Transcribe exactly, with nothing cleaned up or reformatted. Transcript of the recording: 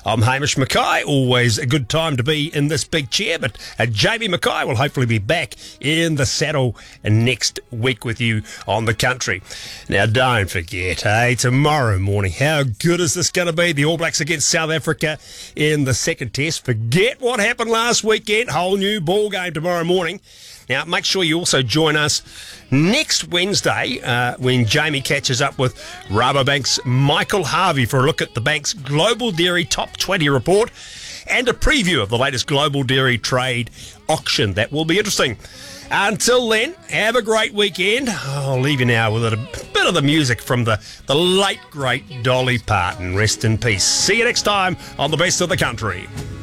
I'm Hamish Mackay. Always a good time to be in this big chair, but uh, Jamie Mackay will hopefully be back in the saddle next week with you on the country. Now, don't forget, hey, tomorrow morning, how good is this going to be? The All Blacks against South Africa in the second test. Forget what happened last weekend. Whole new ball game tomorrow morning. Now, make sure you also join us next Wednesday uh, when Jamie catches up with Rabobank's Michael Harvey for a look at the bank's Global Dairy Top twenty report and a preview of the latest Global Dairy Trade auction. That will be interesting. Until then, have a great weekend. I'll leave you now with a bit of the music from the, the late, great Dolly Parton. Rest in peace. See you next time on The Best of the Country.